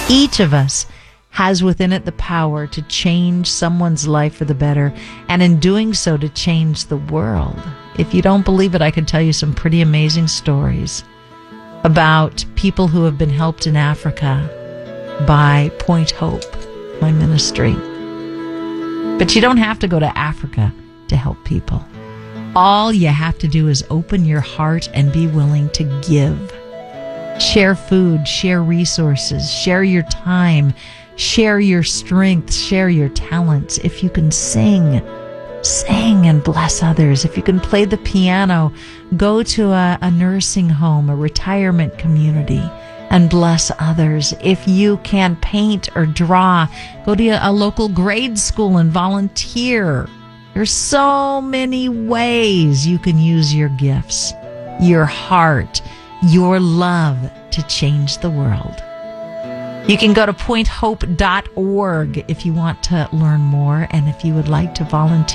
Each of us has within it the power to change someone's life for the better, and in doing so, to change the world. If you don't believe it, I can tell you some pretty amazing stories about people who have been helped in Africa by Point Hope, my ministry. But you don't have to go to Africa to help people. All you have to do is open your heart and be willing to give. Share food, share resources, share your time, share your strength, share your talents. If you can sing and bless others. If you can play the piano, go to a nursing home, a retirement community, and bless others. If you can paint or draw, go to a local grade school and volunteer. There's so many ways you can use your gifts, your heart, your love to change the world. You can go to pointhope.org if you want to learn more, and if you would like to volunteer